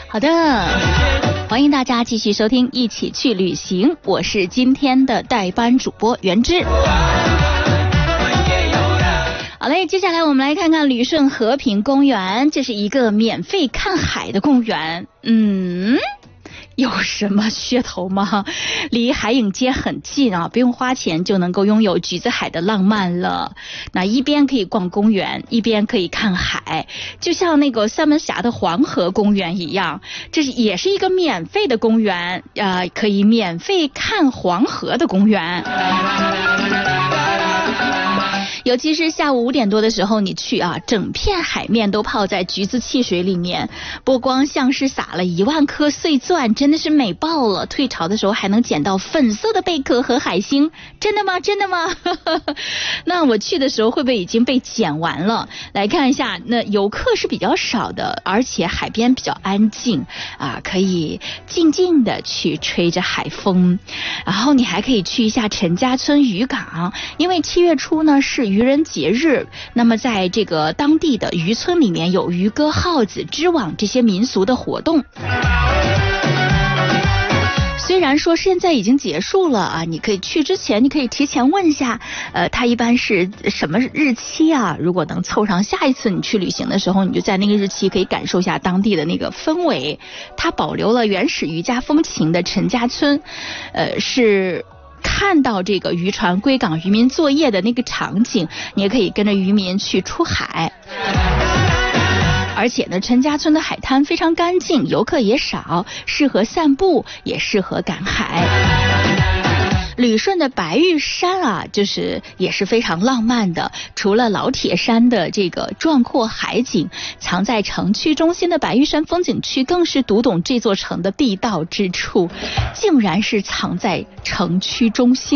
好的，欢迎大家继续收听一起去旅行，我是今天的代班主播袁之。好嘞，接下来我们来看看旅顺和平公园，这是一个免费看海的公园。有什么噱头吗？离海影街很近啊，不用花钱就能够拥有橘子海的浪漫了。那一边可以逛公园，一边可以看海，就像那个三门峡的黄河公园一样，这也是一个免费的公园，可以免费看黄河的公园。尤其是下午5点多的时候你去啊，整片海面都泡在橘子汽水里面，波光像是撒了1万颗碎钻，真的是美爆了。退潮的时候还能捡到粉色的贝壳和海星，真的吗？真的吗？那我去的时候会不会已经被捡完了？来看一下，那游客是比较少的，而且海边比较安静啊，可以静静的去吹着海风。然后你还可以去一下陈家村渔港，因为7月初呢是渔人节日，那么在这个当地的渔村里面有渔歌、号子、织网这些民俗的活动。虽然说现在已经结束了啊，你可以去之前你可以提前问一下，它一般是什么日期啊？如果能凑上下一次你去旅行的时候，你就在那个日期可以感受一下当地的那个氛围。它保留了原始渔家风情的陈家村，是看到这个渔船归港渔民作业的那个场景，你也可以跟着渔民去出海。而且呢，陈家村的海滩非常干净，游客也少，适合散步，也适合赶海。旅顺的白玉山啊，也是非常浪漫的。除了老铁山的这个壮阔海景，藏在城区中心的白玉山风景区更是读懂这座城的地道之处，竟然是藏在城区中心。